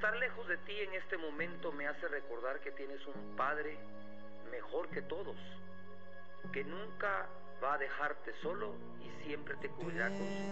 estar lejos de ti en este momento me hace recordar que tienes un Padre mejor que todos, que nunca va a dejarte solo y siempre te cubrirá con su